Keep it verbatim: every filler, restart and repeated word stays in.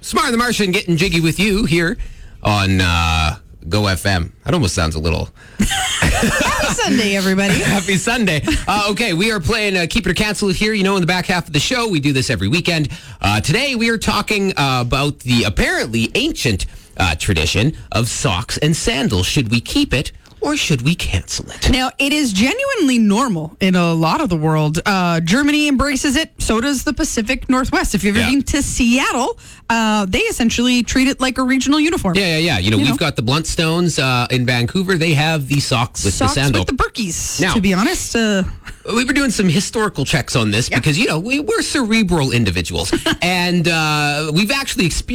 Smart the Martian getting jiggy with you here on uh, Go F M. That almost sounds a little... Happy Sunday, everybody. Happy Sunday. Uh, okay, we are playing uh, Keep It or Cancel It here. You know, in the back half of the show, we do this every weekend. Uh, today, we are talking uh, about the apparently ancient uh, tradition of socks and sandals. Should we keep it or should we cancel it? Now, it is genuinely normal in a lot of the world. Uh, Germany embraces it. So does the Pacific Northwest. If you've ever Yeah. been to Seattle, uh, they essentially treat it like a regional uniform. Yeah, yeah, yeah. You know, You we've know. got the Bluntstones uh, in Vancouver. They have the socks with Socks the sandal. with the Berkeys, Now- to be honest. Uh, We were doing some historical checks on this because, you know, we, we're cerebral individuals. and uh, we've actually experienced